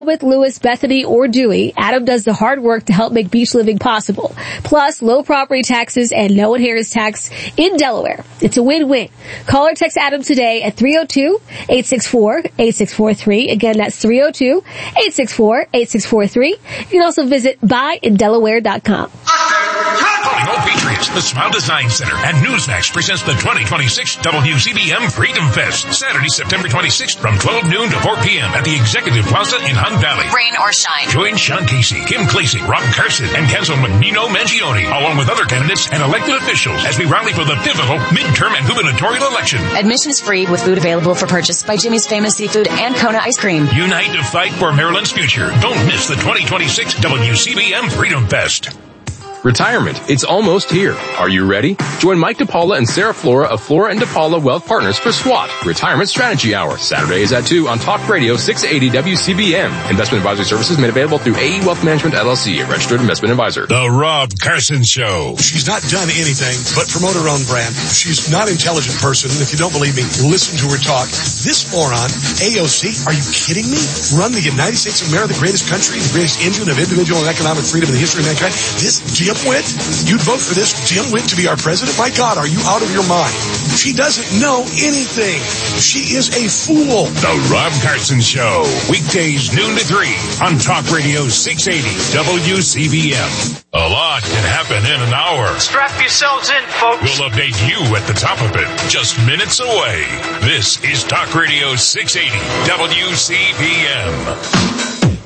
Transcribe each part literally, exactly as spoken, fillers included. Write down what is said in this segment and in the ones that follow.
With Lewis, Bethany, or Dewey, Adam does the hard work to help make beach living possible. Plus, low property taxes and no inheritance tax in Delaware. It's a win-win. Call or text Adam today at three oh two, eight six four, eight six four three. Again, that's three oh two, eight six four, eight six four three. You can also visit buy in delaware dot com. Calling all Patriots, the Smile Design Center and Newsmax presents the twenty twenty-six W C B M Freedom Fest, Saturday, September twenty-sixth from twelve noon to four p.m. at the Executive Plaza in Hunt Valley. Rain or shine. Join Sean Casey, Kim Clasey, Rob Carson, and Councilman Nino Mangione, along with other candidates and elected officials as we rally for the pivotal midterm and gubernatorial election. Admission is free with food available for purchase by Jimmy's Famous Seafood and Kona Ice Cream. Unite to fight for Maryland's future. Don't miss the twenty twenty-six W C B M Freedom Fest. Retirement. It's almost here. Are you ready? Join Mike DePaula and Sarah Flora of Flora and DePaula Wealth Partners for SWAT, Retirement Strategy Hour. Saturdays at two on Talk Radio six eighty W C B M. Investment advisory services made available through A E Wealth Management L L C, a registered investment advisor. The Rob Carson Show. She's not done anything but promote her own brand. She's not an intelligent person. If you don't believe me, listen to her talk. This moron, A O C, are you kidding me? Run the United States of America, the greatest country, the greatest engine of individual and economic freedom in the history of mankind. This Jim Witt, you'd vote for this Jim Witt to be our president? My God, are you out of your mind? She doesn't know anything. She is a fool. The Rob Carson Show. Weekdays noon to three on Talk Radio six eighty W C B M. A lot can happen in an hour. Strap yourselves in, folks. We'll update you at the top of it, just minutes away. This is Talk Radio six eighty W C B M.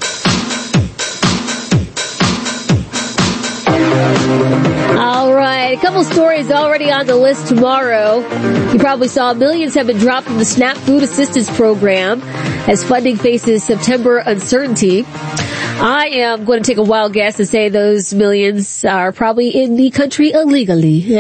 All right, a couple stories already on the list tomorrow. You probably saw millions have been dropped from the SNAP Food Assistance Program as funding faces September uncertainty. I am going to take a wild guess and say those millions are probably in the country illegally.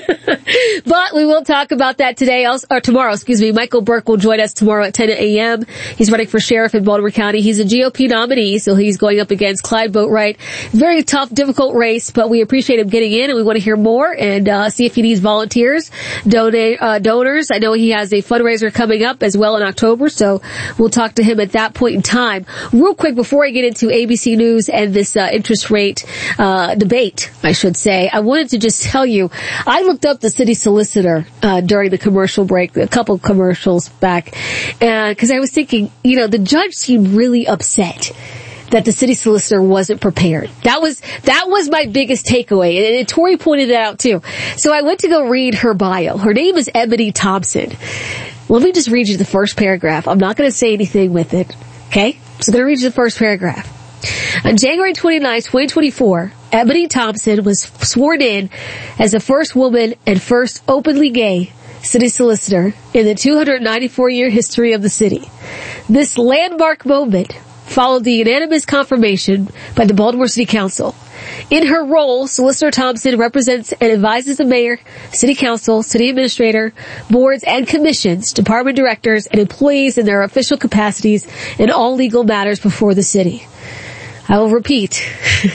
But we will talk about that today, or tomorrow, excuse me. Michael Burke will join us tomorrow at ten a.m. He's running for sheriff in Baltimore County. He's a G O P nominee, so he's going up against Clyde Boatwright. Very tough, difficult race, but we appreciate him getting in, and we want to hear more and uh see if he needs volunteers, donate, uh, donors. I know he has a fundraiser coming up as well in October, so we'll talk to him at that point in time. Real quick, before I get into A B C News and this uh, interest rate uh debate, I should say, I wanted to just tell you, I looked up the city solicitor uh during the commercial break, a couple commercials back, and because I was thinking, you know, the judge seemed really upset that the city solicitor wasn't prepared. That was, that was my biggest takeaway. And, and Tori pointed it out too. So I went to go read her bio. Her name is Ebony Thompson. Let me just read you the first paragraph. I'm not going to say anything with it. Okay? So I'm going to read you the first paragraph. On January twenty-ninth, twenty twenty-four, Ebony Thompson was sworn in as the first woman and first openly gay city solicitor in the two hundred ninety-four year history of the city. This landmark moment followed the unanimous confirmation by the Baltimore City Council. In her role, Solicitor Thompson represents and advises the mayor, city council, city administrator, boards and commissions, department directors, and employees in their official capacities in all legal matters before the city. I will repeat.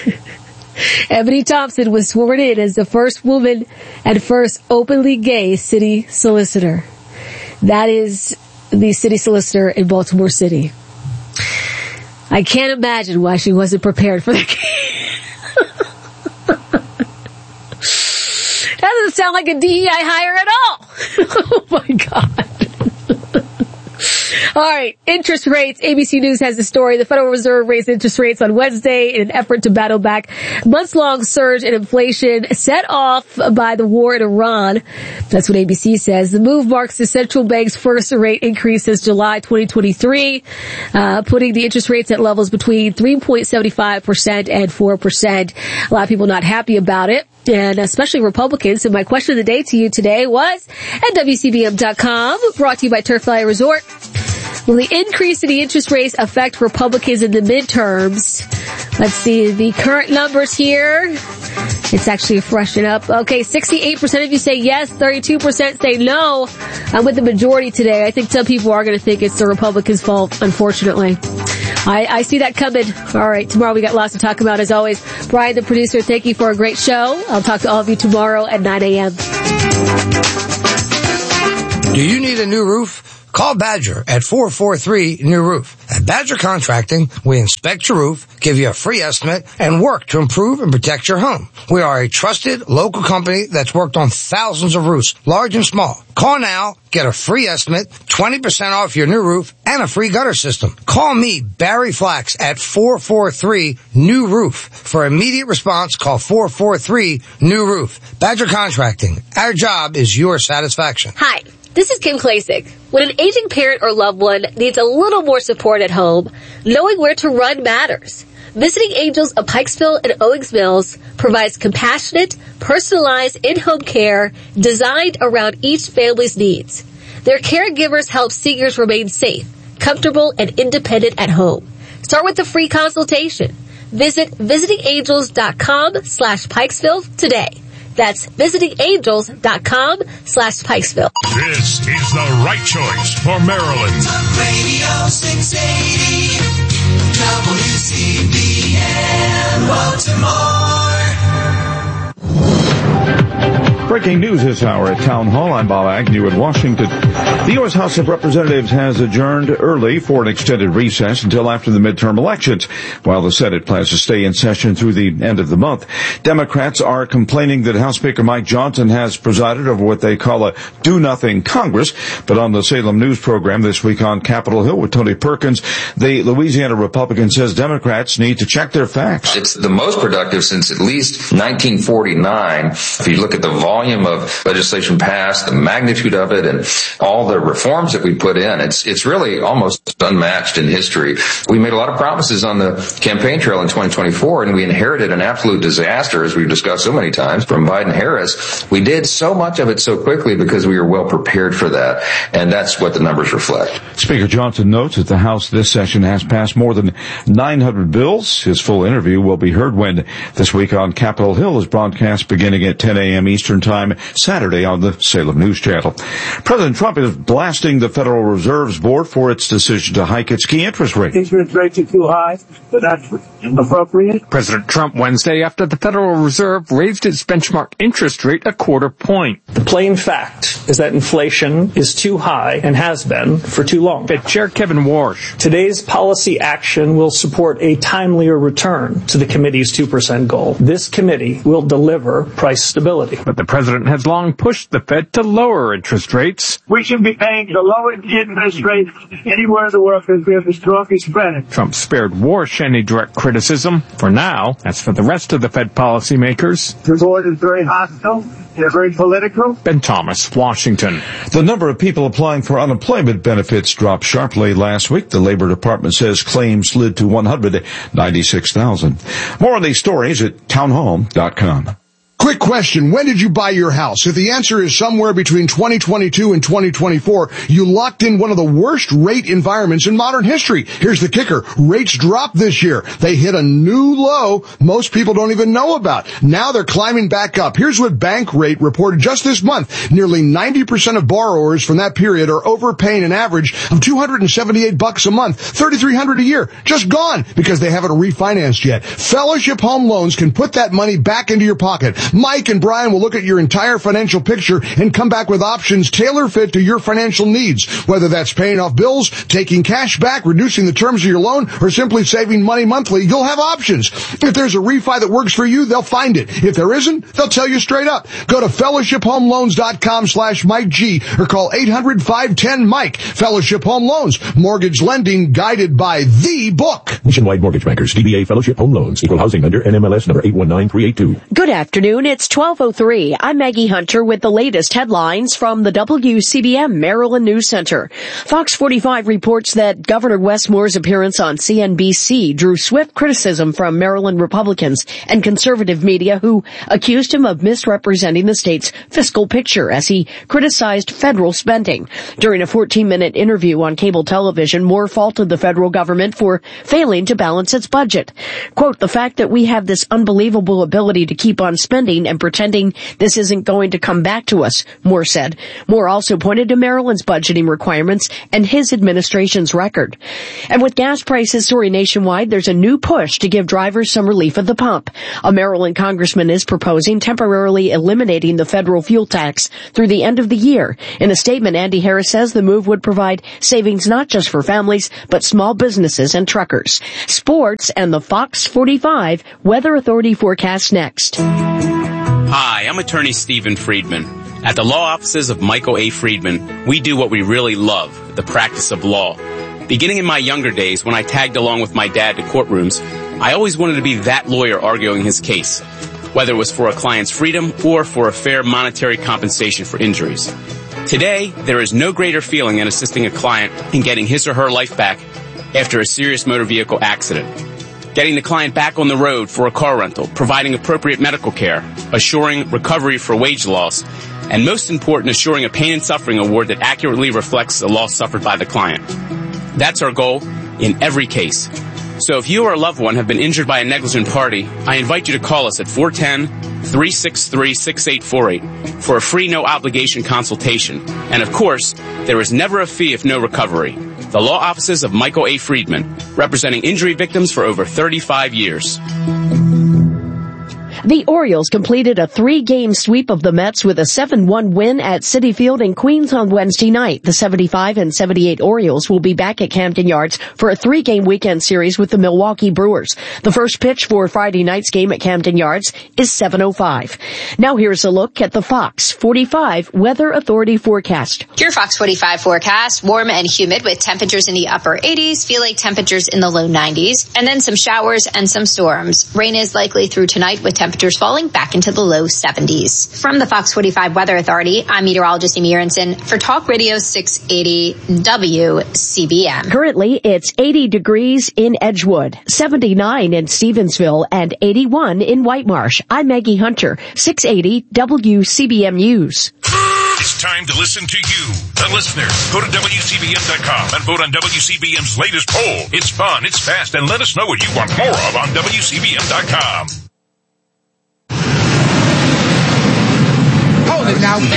Ebony Thompson was sworn in as the first woman and first openly gay city solicitor. That is the city solicitor in Baltimore City. I can't imagine why she wasn't prepared for that. That doesn't sound like a D E I hire at all. Oh my God. All right, interest rates. A B C News has the story. The Federal Reserve raised interest rates on Wednesday in an effort to battle back months-long surge in inflation set off by the war in Iran. That's what A B C says. The move marks the central bank's first rate increase since July twenty twenty-three, uh, putting the interest rates at levels between three point seven five percent and four percent. A lot of people not happy about it, and especially Republicans. And my question of the day to you today was at W C B M dot com, brought to you by Turf Valley Resort. Will the increase in the interest rates affect Republicans in the midterms? Let's see the current numbers here. It's actually freshening up. Okay, sixty-eight percent of you say yes, thirty-two percent say no. I'm with the majority today. I think some people are going to think it's the Republicans' fault, unfortunately. I, I see that coming. All right, tomorrow we got lots to talk about as always. Brian, the producer, thank you for a great show. I'll talk to all of you tomorrow at nine a.m. Do you need a new roof? Call Badger at four four three, new roof. At Badger Contracting, we inspect your roof, give you a free estimate, and work to improve and protect your home. We are a trusted local company that's worked on thousands of roofs, large and small. Call now, get a free estimate, twenty percent off your new roof, and a free gutter system. Call me, Barry Flax, at four four three, new roof. For immediate response, call four four three, new roof. Badger Contracting. Our job is your satisfaction. Hi, this is Kim Klasick. When an aging parent or loved one needs a little more support at home, knowing where to run matters. Visiting Angels of Pikesville and Owings Mills provides compassionate, personalized in-home care designed around each family's needs. Their caregivers help seniors remain safe, comfortable, and independent at home. Start with a free consultation. Visit visitingangels.com slash Pikesville today. That's visitingangels.com slash Pikesville. This is the right choice for Maryland. Talk Radio six eighty, W C B M, Baltimore. Breaking news this hour at Town Hall. I'm Bob Agnew in Washington. The U S House of Representatives has adjourned early for an extended recess until after the midterm elections, while the Senate plans to stay in session through the end of the month. Democrats are complaining that House Speaker Mike Johnson has presided over what they call a do-nothing Congress. But on the Salem News program this week on Capitol Hill with Tony Perkins, the Louisiana Republican says Democrats need to check their facts. It's the most productive since at least nineteen forty-nine. If you look at the volume of legislation passed, the magnitude of it, and all the reforms that we put in, it's it's really almost unmatched in history. We made a lot of promises on the campaign trail in twenty twenty-four, and we inherited an absolute disaster, as we've discussed so many times, from Biden-Harris. We did so much of it so quickly because we were well prepared for that, and that's what the numbers reflect. Speaker Johnson notes that the House this session has passed more than nine hundred bills. His full interview will be heard when this week on Capitol Hill is broadcast beginning at ten a.m. Eastern Time Saturday on the Salem News Channel. President Trump is blasting the Federal Reserve's board for its decision to hike its key interest rate. Interest rates are too high, but that's appropriate. President Trump Wednesday after the Federal Reserve raised its benchmark interest rate a quarter point. The plain fact is that inflation is too high and has been for too long. Fed Chair Kevin Warsh. Today's policy action will support a timelier return to the committee's two percent goal. This committee will deliver price stability. But the president has long pushed the Fed to lower interest rates. We should be paying the lowest interest rate anywhere in the world because we have the strongest spread. Trump spared Warsh any direct criticism. For now, as for the rest of the Fed policymakers, the board is very hostile. They're very political. Ben Thomas, Washington. The number of people applying for unemployment benefits dropped sharply last week. The Labor Department says claims slid to one hundred ninety-six thousand. More on these stories at townhall dot com. Quick question. When did you buy your house? If the answer is somewhere between twenty twenty-two and twenty twenty-four, you locked in one of the worst rate environments in modern history. Here's the kicker. Rates dropped this year. They hit a new low most people don't even know about. Now they're climbing back up. Here's what Bankrate reported just this month. Nearly ninety percent of borrowers from that period are overpaying an average of two hundred seventy-eight bucks a month, thirty-three hundred a year. Just gone because they haven't refinanced yet. Fellowship Home Loans can put that money back into your pocket. Mike and Brian will look at your entire financial picture and come back with options tailor-fit to your financial needs, whether that's paying off bills, taking cash back, reducing the terms of your loan, or simply saving money monthly. You'll have options. If there's a refi that works for you, they'll find it. If there isn't, they'll tell you straight up. Go to fellowship home loans dot com slash Mike G or call eight hundred, five one zero, Mike. Fellowship Home Loans. Mortgage lending guided by the book. Nationwide Mortgage Bankers, D B A Fellowship Home Loans, Equal Housing Lender, N M L S number eight one nine three eight two. Good afternoon. It's twelve oh three. I'm Maggie Hunter with the latest headlines from the W C B M Maryland News Center. Fox forty-five reports that Governor Wes Moore's appearance on C N B C drew swift criticism from Maryland Republicans and conservative media who accused him of misrepresenting the state's fiscal picture as he criticized federal spending. During a fourteen-minute interview on cable television, Moore faulted the federal government for failing to balance its budget. Quote, the fact that we have this unbelievable ability to keep on spending spending and pretending this isn't going to come back to us, Moore said. Moore also pointed to Maryland's budgeting requirements and his administration's record. And with gas prices soaring nationwide, there's a new push to give drivers some relief at the pump. A Maryland congressman is proposing temporarily eliminating the federal fuel tax through the end of the year. In a statement, Andy Harris says the move would provide savings not just for families, but small businesses and truckers. Sports and the Fox forty-five Weather Authority forecast next. Hi, I'm attorney Stephen Friedman. At the law offices of Michael A. Friedman, we do what we really love, the practice of law. Beginning in my younger days, when I tagged along with my dad to courtrooms, I always wanted to be that lawyer arguing his case, whether it was for a client's freedom or for a fair monetary compensation for injuries. Today, there is no greater feeling than assisting a client in getting his or her life back after a serious motor vehicle accident. Getting the client back on the road for a car rental, providing appropriate medical care, assuring recovery for wage loss, and most important, assuring a pain and suffering award that accurately reflects the loss suffered by the client. That's our goal in every case. So if you or a loved one have been injured by a negligent party, I invite you to call us at four one zero, three six three, six eight four eight for a free no-obligation consultation. And of course, there is never a fee if no recovery. The law offices of Michael A. Friedman, representing injury victims for over thirty-five years. The Orioles completed a three-game sweep of the Mets with a seven one win at Citi Field in Queens on Wednesday night. The seventy-five and seventy-eight Orioles will be back at Camden Yards for a three-game weekend series with the Milwaukee Brewers. The first pitch for Friday night's game at Camden Yards is seven oh five. Now here's a look at the Fox forty-five Weather Authority forecast. Your Fox forty-five forecast, warm and humid with temperatures in the upper eighties, feel like temperatures in the low nineties, and then some showers and some storms. Rain is likely through tonight with temperatures falling back into the low seventies. From the Fox forty-five Weather Authority, I'm meteorologist Amy Aronson for Talk Radio six eighty W C B M. Currently, it's eighty degrees in Edgewood, seventy-nine in Stevensville, and eighty-one in Whitemarsh. I'm Maggie Hunter, six eighty W C B M News. It's time to listen to you, the listener. Go to W C B M dot com and vote on W C B M's latest poll. It's fun, it's fast, and let us know what you want more of on W C B M dot com. Hold it now.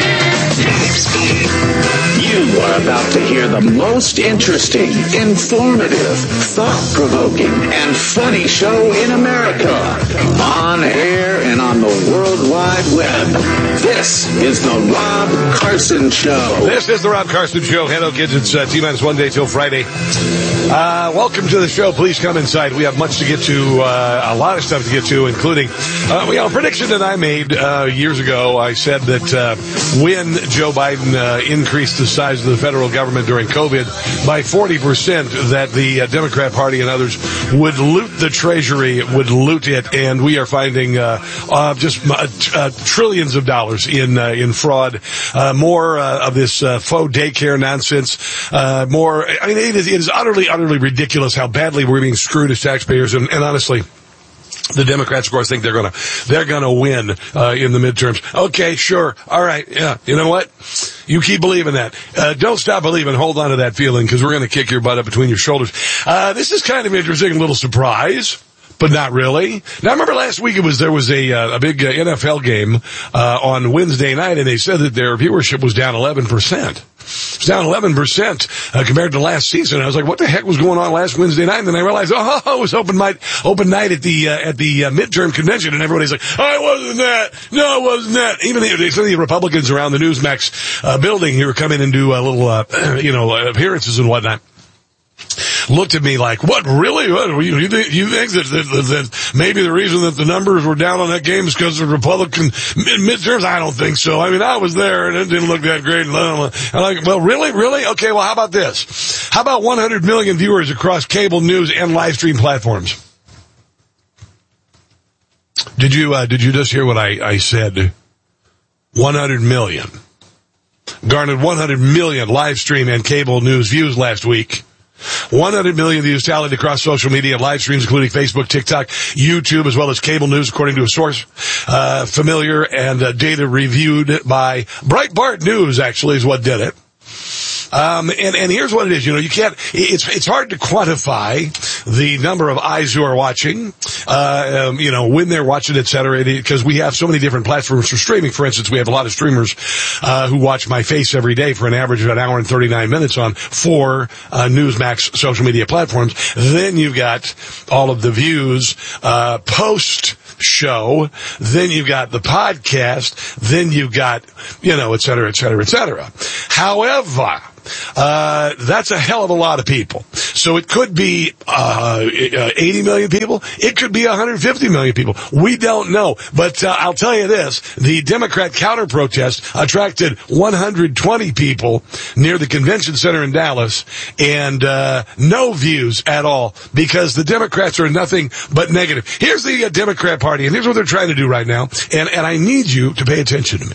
You are about to hear the most interesting, informative, thought-provoking, and funny show in America. On air and on the World Wide Web. This is the Rob Carson Show. This is the Rob Carson Show. Hello, kids. It's uh, T-minus one day till Friday. Uh, welcome to the show. Please come inside. We have much to get to, uh, a lot of stuff to get to, including uh, you know, a prediction that I made uh, years ago. I said that uh, when Joe Biden uh, increased the size of the federal government during COVID by forty percent, that the uh, Democrat Party and others would loot the Treasury, would loot it, and we are finding uh, uh, just uh, uh, trillions of dollars in uh, in fraud, uh, more uh, of this uh, faux daycare nonsense, uh, more. I mean, it is, it is utterly, utterly ridiculous how badly we're being screwed as taxpayers, and, and honestly, the Democrats, of course, think they're gonna, they're gonna win, uh, in the midterms. Okay, sure. All right. Yeah. You know what? You keep believing that. Uh, don't stop believing. Hold on to that feeling, because we're gonna kick your butt up between your shoulders. Uh, this is kind of interesting, a little surprise, but not really. Now, remember last week it was, there was a, uh, a big uh, N F L game, uh, on Wednesday night, and they said that their viewership was down eleven percent. It's down eleven percent uh, compared to last season. I was like, what the heck was going on last Wednesday night? And then I realized, oh, it was open night, open night at the, uh, at the uh, midterm convention. And everybody's like, oh, it wasn't that. No, it wasn't that. Even the, some of the Republicans around the Newsmax uh, building here come in and do a little, uh, you know, appearances and whatnot. Looked at me like, what, really? What, you, you think, you think that, that, that maybe the reason that the numbers were down on that game is because of Republican mid- midterms? I don't think so. I mean, I was there and it didn't look that great. And I'm like, well, really? Really? Okay, well, how about this? How about one hundred million viewers across cable news and live stream platforms? Did you, uh, did you just hear what I, I said? one hundred million. Garnered one hundred million live stream and cable news views last week. one hundred million views tallied across social media and live streams, including Facebook, TikTok, YouTube, as well as cable news, according to a source uh, familiar and uh, data reviewed by Breitbart News, actually, is what did it. Um, and, and here's what it is. You know, you can't, it's, it's hard to quantify the number of eyes who are watching, uh, um, you know, when they're watching, et cetera, because we have so many different platforms for streaming. For instance, we have a lot of streamers, uh, who watch my face every day for an average of an hour and thirty-nine minutes on four, uh, Newsmax social media platforms. Then you've got all of the views, uh, post show. Then you've got the podcast. Then you've got, you know, et cetera, et cetera, et cetera. However, Uh, that's a hell of a lot of people. So it could be, uh, eighty million people. It could be one hundred fifty million people. We don't know. But, uh, I'll tell you this. The Democrat counter-protest attracted one hundred twenty people near the convention center in Dallas and, uh, no views at all because the Democrats are nothing but negative. Here's the uh, Democrat Party, and here's what they're trying to do right now. And, and I need you to pay attention to me.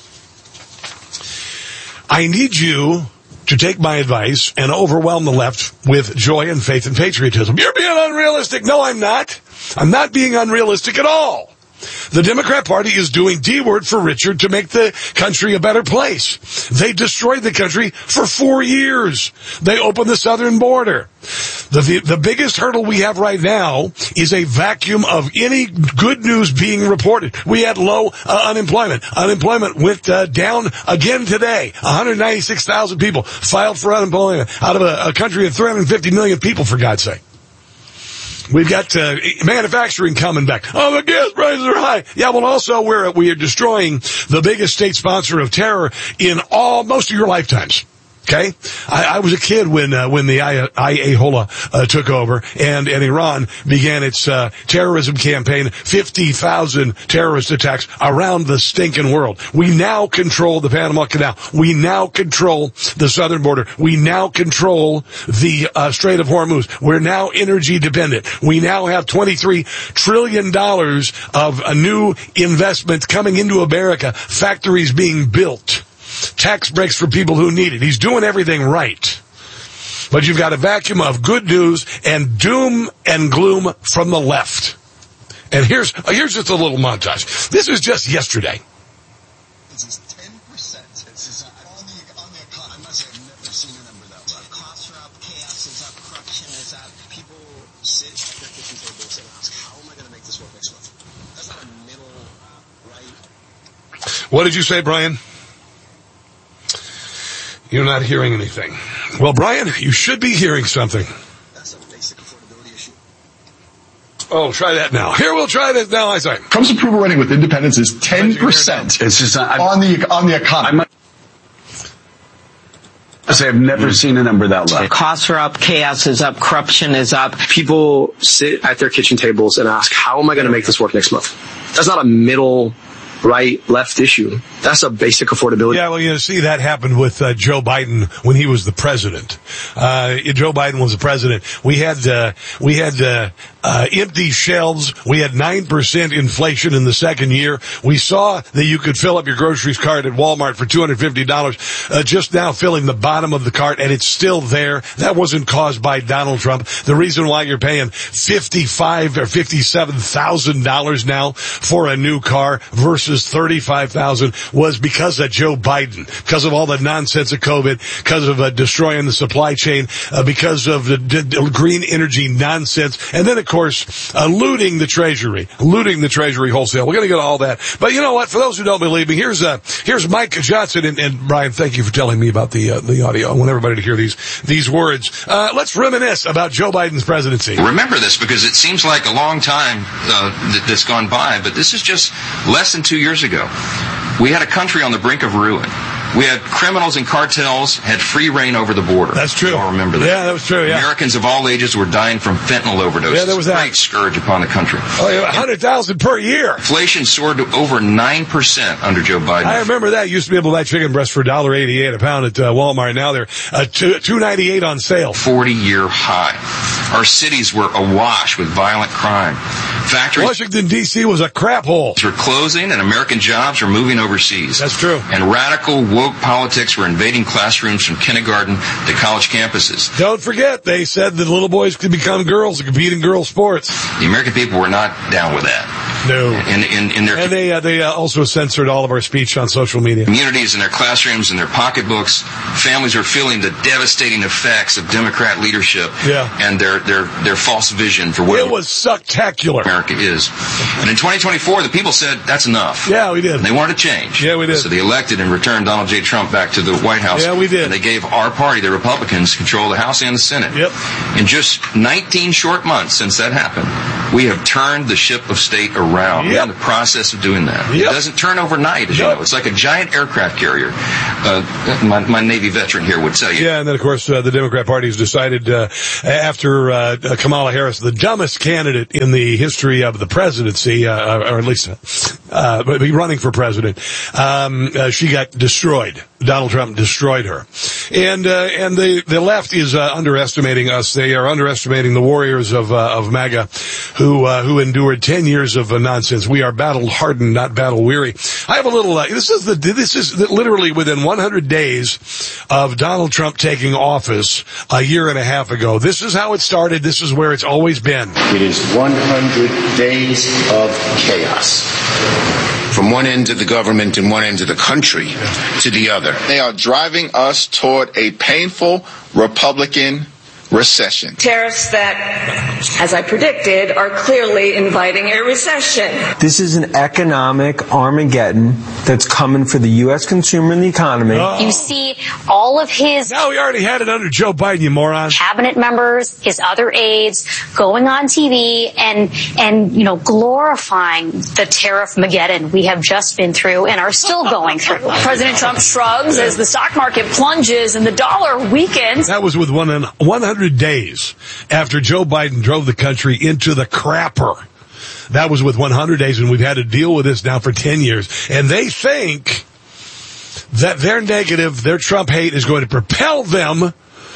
I need you to take my advice and overwhelm the left with joy and faith and patriotism. You're being unrealistic. No, I'm not. I'm not being unrealistic at all. The Democrat Party is doing D-word for Richard to make the country a better place. They destroyed the country for four years. They opened the southern border. The, the, the biggest hurdle we have right now is a vacuum of any good news being reported. We had low uh, unemployment. Unemployment went uh, down again today. one hundred ninety-six thousand people filed for unemployment out of a, a country of three hundred fifty million people, for God's sake. We've got uh, manufacturing coming back. Oh, the gas prices are high. Yeah, well, also we're we are destroying the biggest state sponsor of terror in all most of your lifetimes. Okay, I, I was a kid when uh, when the Ayatollah uh, took over and, and Iran began its uh, terrorism campaign. Fifty thousand terrorist attacks around the stinking world. We now control the Panama Canal. We now control the southern border. We now control the uh, Strait of Hormuz. We're now energy dependent. We now have twenty-three trillion dollars of a new investment coming into America. Factories being built. Tax breaks for people who need it. He's doing everything right. But you've got a vacuum of good news and doom and gloom from the left. And here's here's just a little montage. This is just yesterday. This is ten percent. This is on the, on the economy. I must say I've never seen a number that low. Costs are up, chaos is up, corruption is up. People sit at their kitchen tables and ask, how am I going to make this work next month? That's not a middle right. What did you say, Brian? You're not hearing anything. Well, Brian, you should be hearing something. That's a basic affordability issue. Oh, try that now. Here, we'll try this now. I say. Trump's approval rating with independents is ten percent. It's just uh, on the on the economy. I say I've never seen a number that low. Costs are up, chaos is up, corruption is up. People sit at their kitchen tables and ask, how am I going to make this work next month? That's not a middle right, left issue. That's a basic affordability. Yeah, well, you know, see, that happened with uh, Joe Biden when he was the president. Uh, Joe Biden was the president. We had, uh, we had, uh, uh, empty shelves. We had nine percent inflation in the second year. We saw that you could fill up your groceries cart at Walmart for two hundred fifty dollars, uh, just now filling the bottom of the cart, and it's still there. That wasn't caused by Donald Trump. The reason why you're paying fifty-five or fifty-seven thousand dollars now for a new car versus thirty-five thousand was because of Joe Biden, because of all the nonsense of COVID, because of uh, destroying the supply chain, uh, because of the d- d- green energy nonsense, and then, of course, uh, looting the Treasury, looting the Treasury wholesale. We're going to get to all that. But you know what? For those who don't believe me, here's uh, here's Mike Johnson. And, and Brian, thank you for telling me about the uh, the audio. I want everybody to hear these these words. Uh, let's reminisce about Joe Biden's presidency. Remember this because it seems like a long time uh, th- that's gone by, but this is just less than two years ago. We had a country on the brink of ruin. We had criminals and cartels had free reign over the border. That's true. You all remember that? Yeah, that was true, yeah. Americans of all ages were dying from fentanyl overdoses. Yeah, there was that. Great scourge upon the country. Oh, yeah, one hundred thousand per year. Inflation soared to over nine percent under Joe Biden. I remember that. You used to be able to buy chicken breasts for one dollar eighty-eight a pound at uh, Walmart. Now they're uh, two ninety-eight on sale. forty-year high. Our cities were awash with violent crime. Factories Washington, D C was a crap hole. Were closing and American jobs were moving overseas. That's true. And radical woke politics were invading classrooms from kindergarten to college campuses. Don't forget, they said that little boys could become girls and compete in girls sports. The American people were not down with that. No. In, in, in their and they uh, they uh, also censored all of our speech on social media. Communities, in their classrooms, in their pocketbooks, families are feeling the devastating effects of Democrat leadership yeah. and their, their, their false vision for what it was spectacular. America is. And in twenty twenty-four, the people said, that's enough. Yeah, we did. And they wanted to change. Yeah, we did. So they elected and returned Donald J. Trump back to the White House. Yeah, we did. And they gave our party, the Republicans, control of the House and the Senate. Yep. In just nineteen short months since that happened, we have turned the ship of state around. Yep. We're in the process of doing that. Yep. It doesn't turn overnight, as yep. you know. It's like a giant aircraft carrier. Uh, my, my Navy veteran here would tell you. Yeah, and then, of course, uh, the Democrat Party has decided uh, after uh, Kamala Harris, the dumbest candidate in the history of the presidency, uh, or at least uh, be running for president, um, uh, she got destroyed. Donald Trump destroyed her. And uh, and the, the left is uh, underestimating us. They are underestimating the warriors of uh, of MAGA who uh, who endured ten years of uh, nonsense. We are battle-hardened, not battle-weary. I have a little, uh, this is the this is the, literally within one hundred days of Donald Trump taking office a year and a half ago. This is how it started. This is where it's always been. It is one hundred days of chaos. From one end of the government and one end of the country to the other. They are driving us toward a painful Republican recession. Tariffs that, as I predicted, are clearly inviting a recession. This is an economic Armageddon that's coming for the U S consumer and the economy. Oh. You see all of his... No, we already had it under Joe Biden, you moron. ...cabinet members, his other aides, going on T V and, and you know, glorifying the tariff-mageddon we have just been through and are still going through. President Trump shrugs as the stock market plunges and the dollar weakens. That was with one hundred days after Joe Biden drove the country into the crapper. That was with one hundred days, and we've had to deal with this now for ten years. And they think that their negative, their Trump hate is going to propel them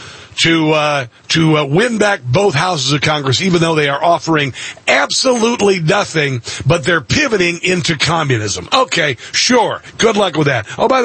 to uh to uh, win back both houses of Congress, even though they are offering absolutely nothing, but they're pivoting into communism. Okay, sure. Good luck with that. Oh, by the